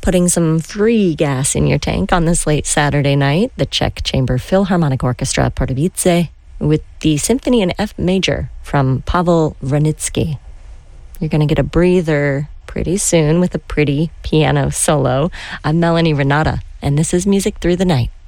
Putting some free gas in your tank on this late Saturday night, the Czech Chamber Philharmonic Orchestra Pardubice with the Symphony in F major from Pavel Vranitsky. You're going to get a breather pretty soon with a pretty piano solo. I'm Melanie Renata, and this is Music Through the Night.